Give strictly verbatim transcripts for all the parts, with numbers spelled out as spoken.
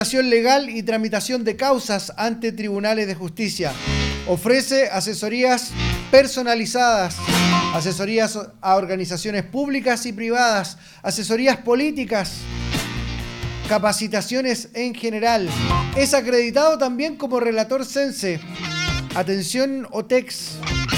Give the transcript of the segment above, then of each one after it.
Legal y tramitación de causas ante tribunales de justicia. Ofrece asesorías personalizadas, asesorías a organizaciones públicas y privadas, asesorías políticas, capacitaciones en general. Es acreditado también como relator Sense. Atención OTEX.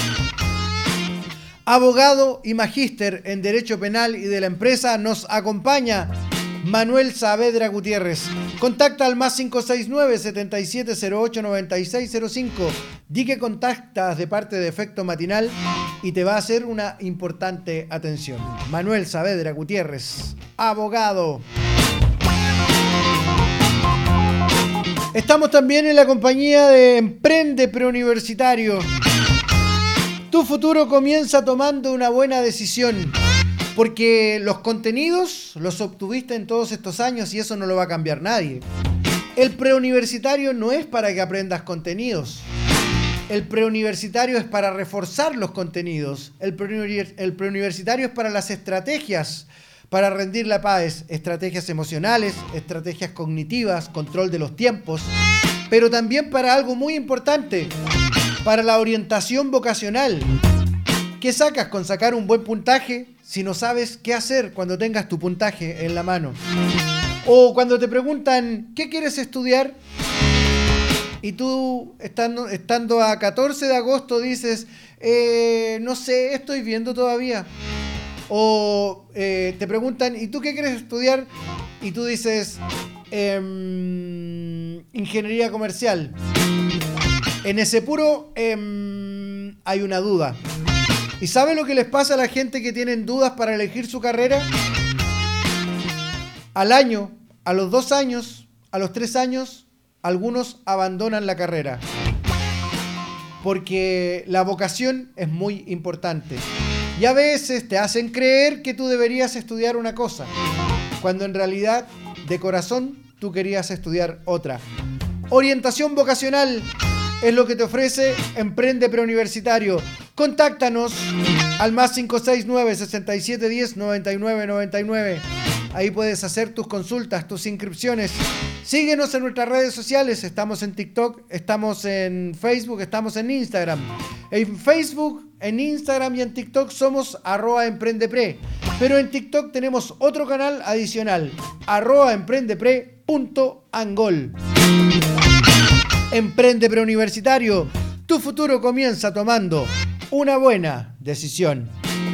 Abogado y magíster en Derecho Penal y de la empresa. Nos acompaña Manuel Saavedra Gutiérrez. Contacta al más cinco seis nueve, siete siete cero ocho, nueve seis cero cinco. Di que contactas de parte de Efecto Matinal y te va a hacer una importante atención. Manuel Saavedra Gutiérrez, abogado. Estamos también en la compañía de Emprende Preuniversitario. Tu futuro comienza tomando una buena decisión. Porque los contenidos los obtuviste en todos estos años y eso no lo va a cambiar nadie. El preuniversitario no es para que aprendas contenidos. El preuniversitario es para reforzar los contenidos. El, preunivers- el preuniversitario es para las estrategias, para rendir la paz, estrategias emocionales, estrategias cognitivas, control de los tiempos, pero también para algo muy importante, para la orientación vocacional. ¿Qué sacas con sacar un buen puntaje si no sabes qué hacer cuando tengas tu puntaje en la mano? O cuando te preguntan, ¿qué quieres estudiar? Y tú, estando, estando a catorce de agosto, dices, eh, no sé, estoy viendo todavía. O eh, te preguntan, ¿y tú qué quieres estudiar? Y tú dices, eh, ingeniería comercial. En ese puro eh, hay una duda. ¿Y sabe lo que les pasa a la gente que tienen dudas para elegir su carrera? Al año, a los dos años, a los tres años, algunos abandonan la carrera. Porque la vocación es muy importante. Y a veces te hacen creer que tú deberías estudiar una cosa, cuando en realidad, de corazón, tú querías estudiar otra. Orientación vocacional es lo que te ofrece Emprende Preuniversitario. Contáctanos al más cinco seis nueve, seis siete uno cero, nueve nueve nueve nueve. Ahí puedes hacer tus consultas, tus inscripciones. Síguenos en nuestras redes sociales. Estamos en TikTok, estamos en Facebook, estamos en Instagram. En Facebook, en Instagram y en TikTok somos arroba emprendepre. Pero en TikTok tenemos otro canal adicional, arroba emprendepre punto angol. Emprende Preuniversitario. Tu futuro comienza tomando una buena decisión.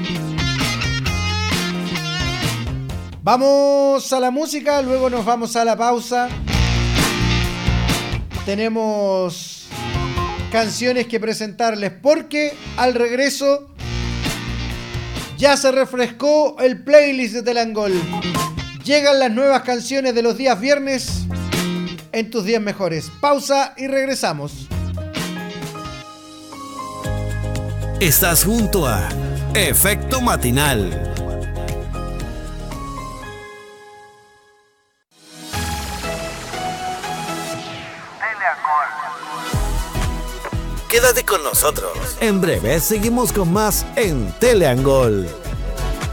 Vamos a la música, luego nos vamos a la pausa. Tenemos canciones que presentarles porque al regreso ya se refrescó el playlist de Telangol. Llegan las nuevas canciones de los días viernes en tus diez mejores. Pausa y regresamos. Estás junto a Efecto Matinal. Quédate con nosotros. En breve seguimos con más en Teleangol.